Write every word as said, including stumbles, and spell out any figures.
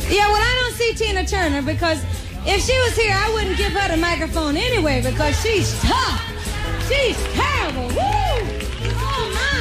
Yeah, well, I don't see Tina Turner because if she was here, I wouldn't give her the microphone anyway because she's tough. She's terrible. Woo! Oh, my.